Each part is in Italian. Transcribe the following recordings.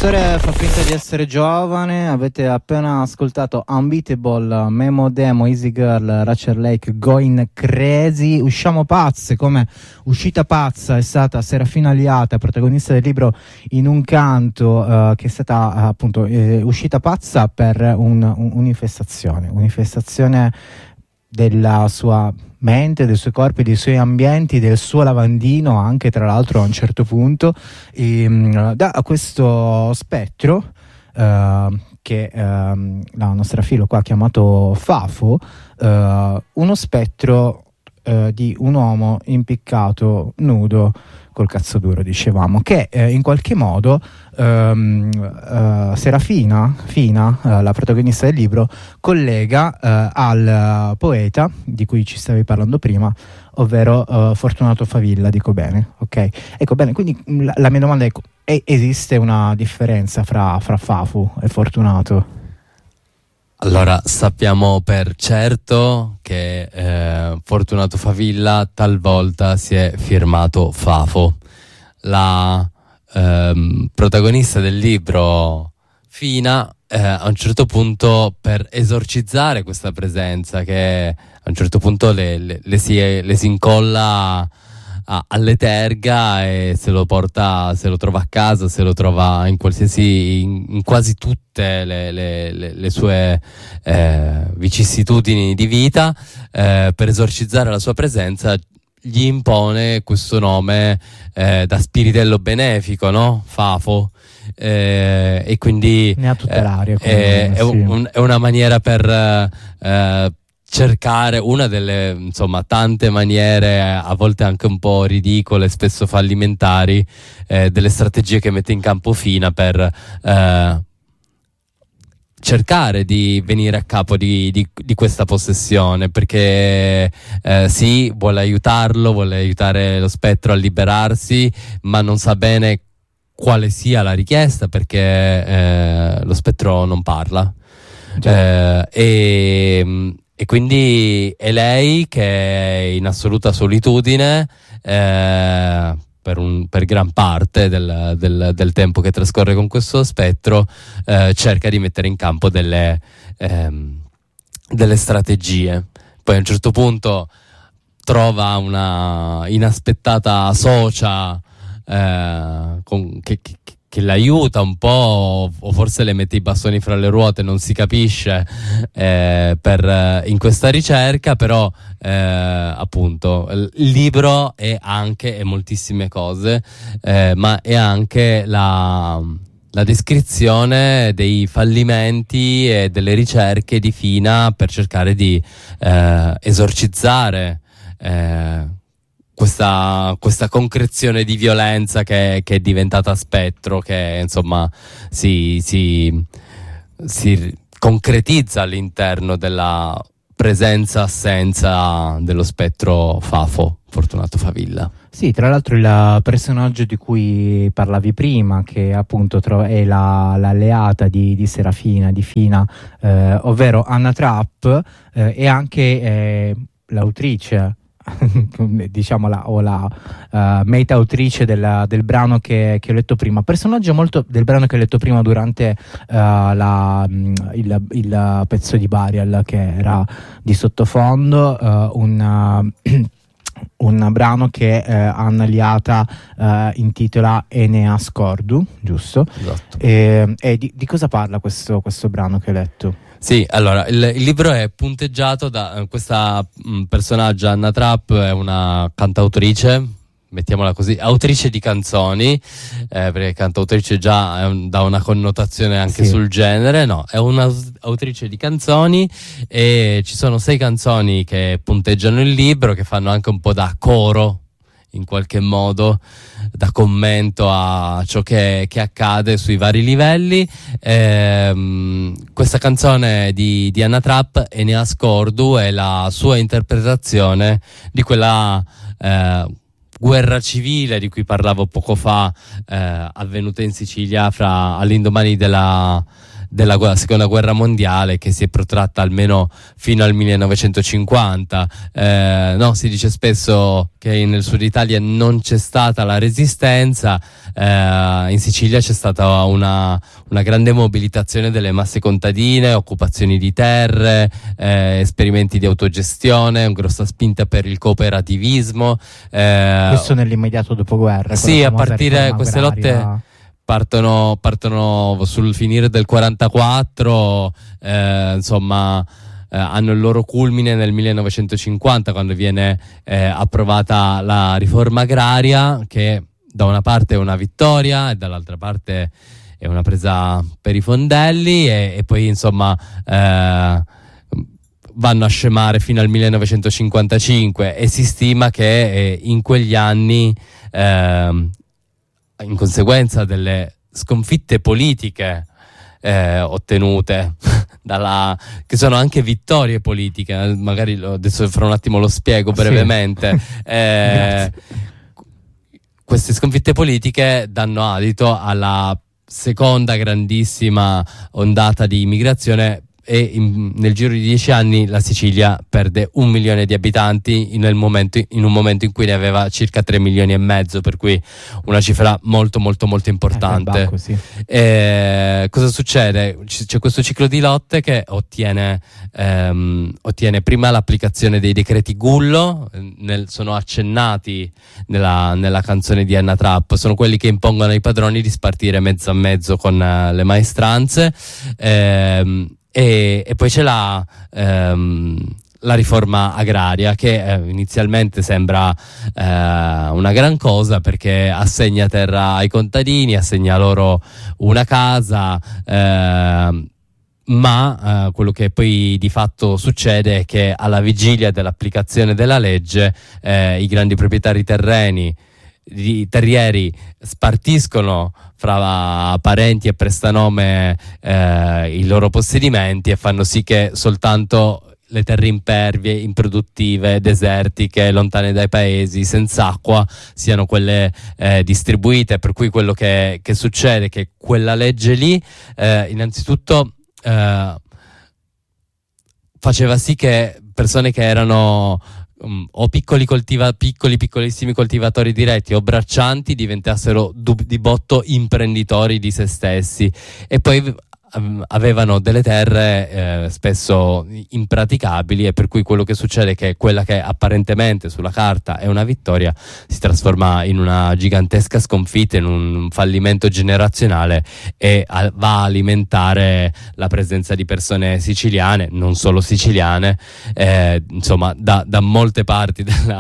professore fa finta di essere giovane. Avete appena ascoltato Unbeatable, Memo Demo, Easy Girl, Rachel Lake, Going Crazy. Usciamo pazze, come uscita pazza è stata Serafina Aliata, protagonista del libro In un canto, che è stata appunto uscita pazza per un'infestazione della sua mente, dei suoi corpi, dei suoi ambienti, del suo lavandino anche, tra l'altro, a un certo punto, da questo spettro che la nostra filo qua ha chiamato Fafo, uno spettro di un uomo impiccato nudo col cazzo duro, dicevamo, che in qualche modo Serafina, la protagonista del libro, collega al poeta di cui ci stavi parlando prima, ovvero Fortunato Favilla, dico bene, ok? Ecco, bene, quindi la mia domanda è, esiste una differenza fra Fafu e Fortunato? Allora, sappiamo per certo che Fortunato Favilla talvolta si è firmato Fafo. La protagonista del libro, Fina, a un certo punto, per esorcizzare questa presenza, che a un certo punto le si incolla alle terga e se lo trova a casa, se lo trova in quasi tutte le sue vicissitudini di vita, per esorcizzare la sua presenza gli impone questo nome da spiritello benefico, no? Fafo. E quindi ne ha tutta l'aria, è una maniera per cercare, una delle, insomma, tante maniere, a volte anche un po' ridicole, spesso fallimentari, delle strategie che mette in campo Fina per cercare di venire a capo di questa possessione, perché sì, vuole aiutare lo spettro a liberarsi, ma non sa bene quale sia la richiesta, perché lo spettro non parla. E quindi è lei che è in assoluta solitudine per gran parte del tempo che trascorre con questo spettro, cerca di mettere in campo delle strategie. Poi a un certo punto trova una inaspettata socia che l'aiuta un po', o forse le mette i bastoni fra le ruote, non si capisce, in questa ricerca, però appunto il libro è moltissime cose, ma è anche la descrizione dei fallimenti e delle ricerche di Fina per cercare di esorcizzare questa concrezione di violenza che è diventata spettro, che insomma si concretizza all'interno della presenza-assenza dello spettro Fafo, Fortunato Favilla. Sì, tra l'altro il personaggio di cui parlavi prima, che appunto è l'alleata di Serafina, di Fina, ovvero Anna Trapp, è anche l'autrice, diciamo la meta autrice del brano che ho letto prima, personaggio molto del brano che ho letto prima durante il pezzo di Burial, che era di sottofondo, un brano che Anna Aliata intitola Enea Scordu, giusto? Esatto. E di cosa parla questo brano che ho letto? Sì, allora, il libro è punteggiato da questa personaggio. Anna Trapp è una cantautrice, mettiamola così, autrice di canzoni, perché cantautrice già dà una connotazione anche sul genere. No, è un'autrice di canzoni, e ci sono 6 canzoni che punteggiano il libro, che fanno anche un po' da coro, in qualche modo, da commento a ciò che accade sui vari livelli. Questa canzone di Anna Trapp, Enea Scordu, è la sua interpretazione di quella guerra civile di cui parlavo poco fa, avvenuta in Sicilia all'indomani della seconda guerra mondiale, che si è protratta almeno fino al 1950. No, si dice spesso che nel sud Italia non c'è stata la resistenza, in Sicilia c'è stata una grande mobilitazione delle masse contadine, occupazioni di terre, esperimenti di autogestione, una grossa spinta per il cooperativismo. Questo nell'immediato dopoguerra. Sì, a partire queste lotte partono sul finire del 44, insomma, hanno il loro culmine nel 1950, quando viene approvata la riforma agraria, che da una parte è una vittoria e dall'altra parte è una presa per i fondelli, e poi insomma vanno a scemare fino al 1955, e si stima che in quegli anni, in conseguenza delle sconfitte politiche ottenute che sono anche vittorie politiche, magari adesso fra un attimo lo spiego brevemente. Queste sconfitte politiche danno adito alla seconda grandissima ondata di immigrazione, e nel giro di 10 anni la Sicilia perde 1 milione di abitanti in un momento in cui ne aveva circa 3 milioni e mezzo, per cui una cifra molto molto molto importante. Bacco, sì. Cosa succede? C'è questo ciclo di lotte che ottiene prima l'applicazione dei decreti Gullo, sono accennati nella canzone di Anna Trapp, sono quelli che impongono ai padroni di spartire mezzo a mezzo con le maestranze. E poi c'è la riforma agraria, che inizialmente sembra una gran cosa, perché assegna terra ai contadini, assegna loro una casa, ma quello che poi di fatto succede è che alla vigilia dell'applicazione della legge i grandi proprietari terrieri spartiscono fra parenti e prestanome i loro possedimenti, e fanno sì che soltanto le terre impervie, improduttive, desertiche, lontane dai paesi, senza acqua, siano quelle distribuite. Per cui quello che succede è che quella legge lì innanzitutto faceva sì che persone che erano o piccolissimi coltivatori diretti o braccianti diventassero di botto imprenditori di se stessi, e poi avevano delle terre spesso impraticabili, e per cui quello che succede è che quella che apparentemente sulla carta è una vittoria si trasforma in una gigantesca sconfitta, in un fallimento generazionale, e va a alimentare la presenza di persone siciliane, non solo siciliane, insomma da molte parti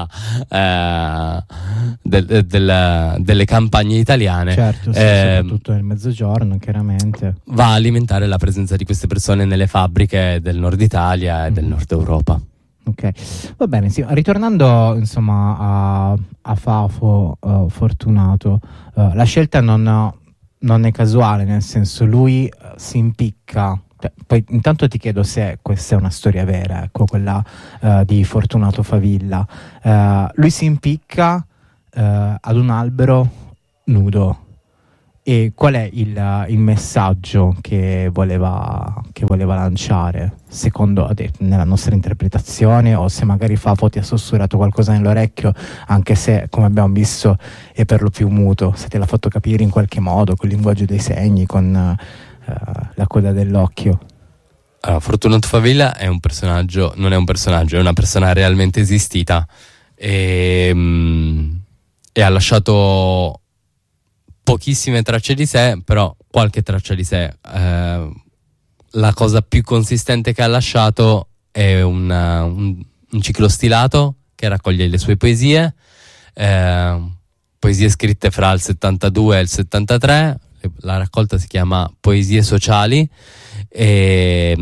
delle campagne italiane. Certo, sì, soprattutto nel mezzogiorno, chiaramente. Va a alimentare la presenza di queste persone nelle fabbriche del nord Italia e del nord Europa. Ok, va bene, sì. Ritornando insomma a Fafo Fortunato, la scelta non è casuale, nel senso, lui si impicca. Poi intanto ti chiedo se questa è una storia vera, ecco, quella di Fortunato Favilla. Lui si impicca ad un albero nudo. E qual è il messaggio che voleva lanciare, secondo te, nella nostra interpretazione, o se magari Fafo ti ha sussurrato qualcosa nell'orecchio, anche se, come abbiamo visto, è per lo più muto, se te l'ha fatto capire in qualche modo, con il linguaggio dei segni, con la coda dell'occhio? Allora, Fortunato Favilla è un personaggio, non è un personaggio, è una persona realmente esistita, e ha lasciato pochissime tracce di sé, però qualche traccia di sé. La cosa più consistente che ha lasciato è un ciclo stilato che raccoglie le sue poesie scritte fra il 72 e il 73. La raccolta si chiama Poesie sociali, e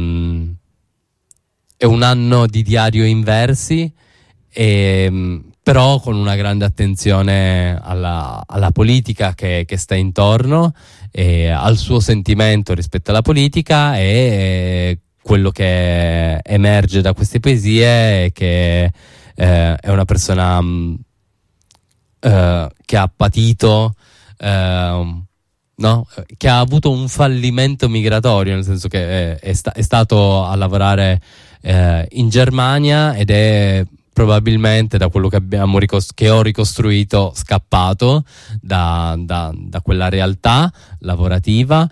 è un anno di diario in versi, però con una grande attenzione alla politica che sta intorno, e al suo sentimento rispetto alla politica, e quello che emerge da queste poesie è che è una persona che ha patito no? Che ha avuto un fallimento migratorio, nel senso che è stato a lavorare in Germania ed è probabilmente, da quello che che ho ricostruito, scappato da quella realtà lavorativa.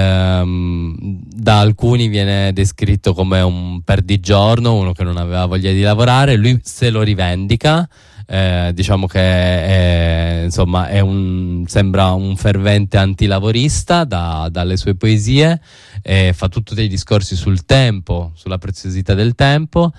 Da alcuni viene descritto come un perdigiorno, uno che non aveva voglia di lavorare. Lui se lo rivendica. Diciamo che insomma sembra un fervente antilavorista dalle sue poesie, fa tutti dei discorsi sul tempo, sulla preziosità del tempo,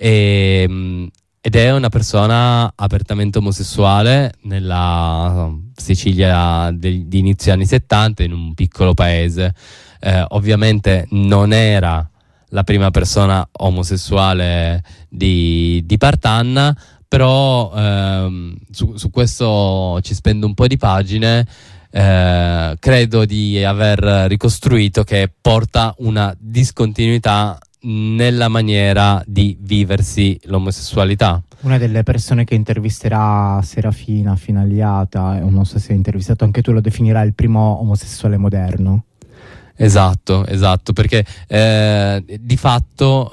ed è una persona apertamente omosessuale nella Sicilia di inizio anni 70, in un piccolo paese. Ovviamente non era la prima persona omosessuale di Partanna, però su questo ci spendo un po' di pagine. Credo di aver ricostruito che porta una discontinuità nella maniera di viversi l'omosessualità. Una delle persone che intervisterà Serafina Finagliata, non so se hai intervistato anche tu, lo definirà il primo omosessuale moderno. Esatto, perché di fatto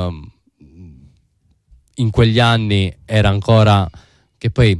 in quegli anni era ancora, che poi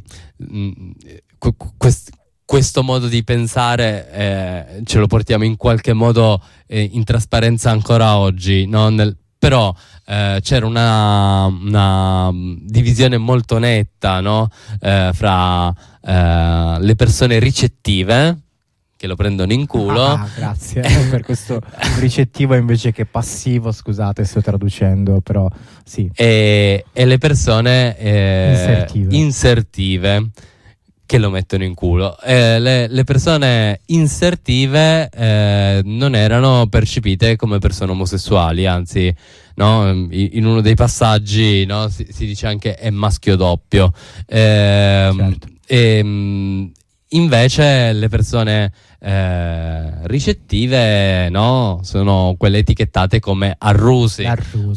questo modo di pensare ce lo portiamo in qualche modo in trasparenza ancora oggi, no? Però c'era una divisione molto netta, no? Fra le persone ricettive, che lo prendono in culo. Grazie per questo ricettivo invece che passivo, scusate, sto traducendo, però sì. E le persone insertive, che lo mettono in culo. Le persone insertive non erano percepite come persone omosessuali, anzi, no? In uno dei passaggi, no? si dice anche è maschio doppio. Certo. Invece le persone ricettive, no? Sono quelle etichettate come arrusi.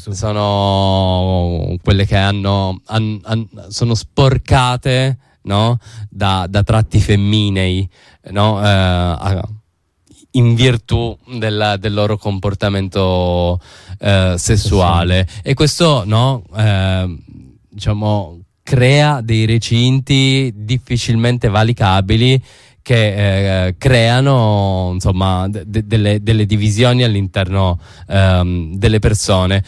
Sono quelle che sono sporcate, no? da tratti femminei, no? In virtù del loro comportamento sessuale. E questo, no? Diciamo, crea dei recinti difficilmente valicabili che creano, insomma, delle divisioni all'interno delle persone,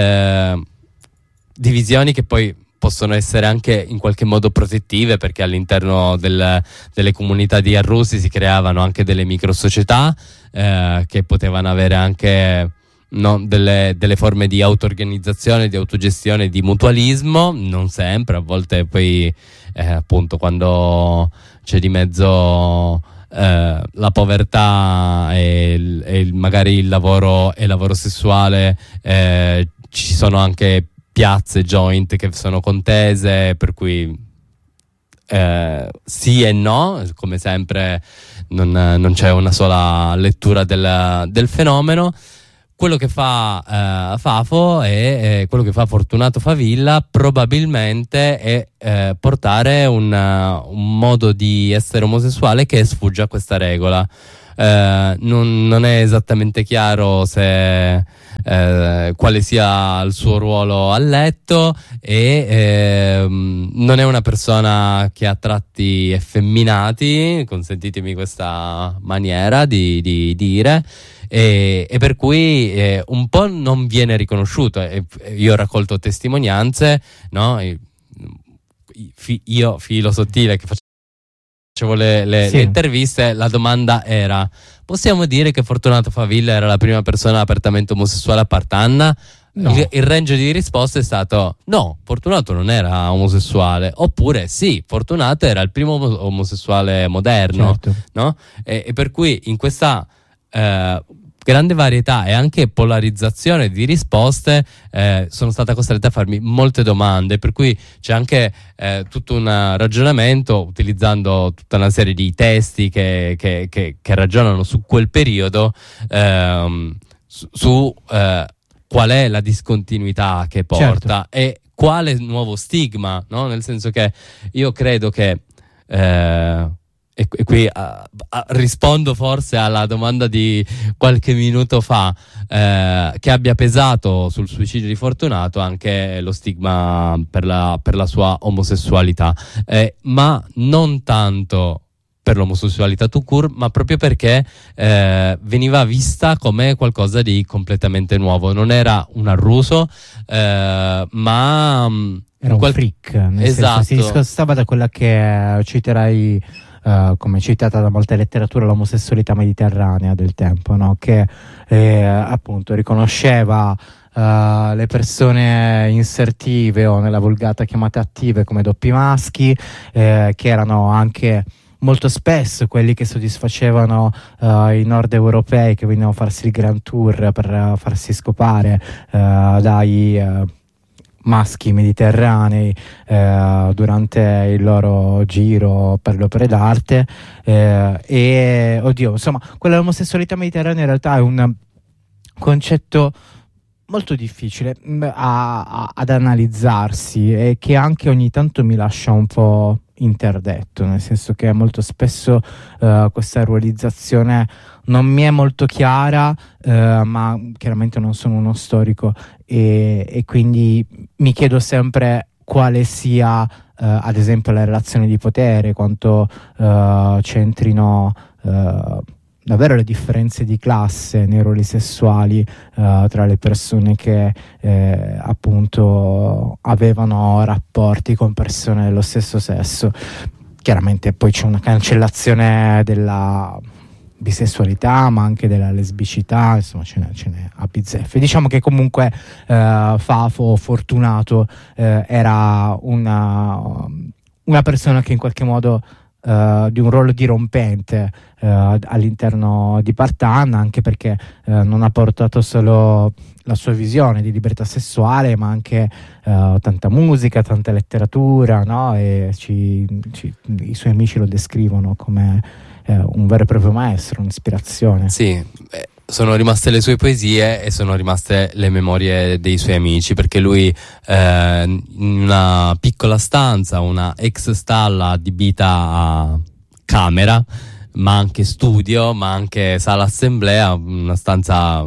divisioni che poi possono essere anche in qualche modo protettive, perché all'interno delle comunità di arrusi si creavano anche delle microsocietà che potevano avere anche, no, delle forme di auto-organizzazione, di autogestione, di mutualismo. Non sempre, a volte poi appunto quando c'è di mezzo la povertà e magari il lavoro sessuale, ci sono anche piazze, joint che sono contese, per cui sì e no, come sempre non c'è una sola lettura del fenomeno. Quello che fa Fafo e quello che fa Fortunato Favilla probabilmente è portare un modo di essere omosessuale che sfugge a questa regola. Non è esattamente chiaro quale sia il suo ruolo a letto, e non è una persona che ha tratti effeminati, consentitemi questa maniera di dire, e per cui un po' non viene riconosciuto. Io ho raccolto testimonianze, no? Io, filo sottile, che facevo le interviste, la domanda era: possiamo dire che Fortunato Favilla era la prima persona apertamente omosessuale a Partanna? No. Il range di risposte è stato: no, Fortunato non era omosessuale, oppure sì, Fortunato era il primo omosessuale moderno, certo. No? E per cui in questa grande varietà e anche polarizzazione di risposte sono stata costretta a farmi molte domande, per cui c'è anche tutto un ragionamento, utilizzando tutta una serie di testi che ragionano su quel periodo, su qual è la discontinuità che porta, certo. E quale nuovo stigma, no? Nel senso che io credo che e qui rispondo forse alla domanda di qualche minuto fa, che abbia pesato sul suicidio di Fortunato anche lo stigma per la sua omosessualità, ma non tanto per l'omosessualità tout court, ma proprio perché veniva vista come qualcosa di completamente nuovo. Non era un arruso, ma era un freak, nel esatto. senso, si discostava da quella che citerai come citata da molta letteratura, l'omosessualità mediterranea del tempo, no? Che appunto riconosceva le persone insertive o nella vulgata chiamate attive come doppi maschi, che erano anche molto spesso quelli che soddisfacevano i nord europei che venivano a farsi il Grand Tour per farsi scopare dai maschi mediterranei durante il loro giro per le opere d'arte, e oddio, insomma, quella dell'omosessualità mediterranea in realtà è un concetto molto difficile ad analizzarsi e che anche ogni tanto mi lascia un po' interdetto, nel senso che molto spesso questa ruolizzazione non mi è molto chiara, ma chiaramente non sono uno storico e quindi mi chiedo sempre quale sia ad esempio la relazione di potere, quanto c'entrino davvero le differenze di classe nei ruoli sessuali tra le persone che appunto avevano rapporti con persone dello stesso sesso. Chiaramente poi c'è una cancellazione della bisessualità, ma anche della lesbicità, insomma ce n'è a bizzeffe. Diciamo che comunque Fafo Fortunato era una persona che in qualche modo di un ruolo dirompente all'interno di Partan, anche perché non ha portato solo la sua visione di libertà sessuale, ma anche tanta musica, tanta letteratura, no? E i suoi amici lo descrivono come un vero e proprio maestro, un'ispirazione. Sì, sono rimaste le sue poesie e sono rimaste le memorie dei suoi amici, perché lui in una piccola stanza, una ex stalla adibita a camera, ma anche studio, ma anche sala assemblea, una stanza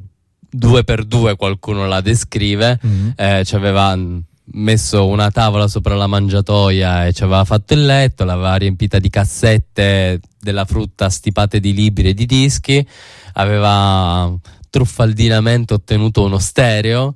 2x2 qualcuno la descrive, ci aveva messo una tavola sopra la mangiatoia e ci aveva fatto il letto, l'aveva riempita di cassette della frutta stipate di libri e di dischi, aveva truffaldinamente ottenuto uno stereo,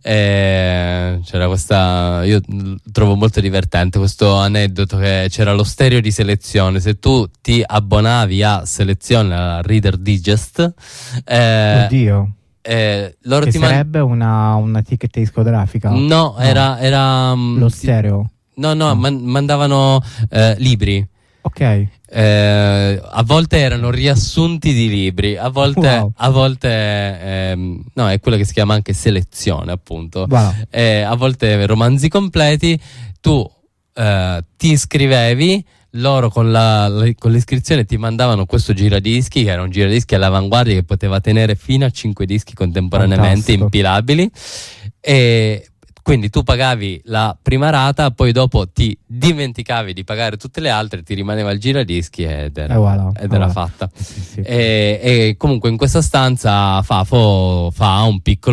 e c'era io trovo molto divertente questo aneddoto, che c'era lo stereo di selezione. Se tu ti abbonavi a selezione, a Reader Digest, oddio, loro che sarebbe una ticket discografica? No, era lo stereo. No. Mandavano libri. Ok. A volte erano riassunti di libri, a volte, wow. No, è quello che si chiama anche selezione, appunto. Wow. A volte romanzi completi. Tu ti iscrivevi, loro con l'iscrizione ti mandavano questo giradischi, che era un giradischi all'avanguardia che poteva tenere fino a 5 dischi contemporaneamente. Fantastico. Impilabili, e quindi tu pagavi la prima rata, poi dopo ti dimenticavi di pagare tutte le altre, ti rimaneva il giradischi ed era fatta. Sì. E comunque in questa stanza Fafo fa un piccolo